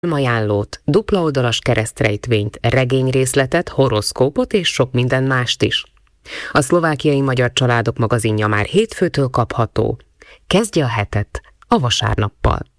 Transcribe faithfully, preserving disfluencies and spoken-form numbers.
Ajánlót, dupla oldalas keresztrejtvényt, regényrészletet, horoszkópot és sok minden mást is. A Szlovákiai Magyar Családok magazinja már hétfőtől kapható. Kezdje a hetet a vasárnappal.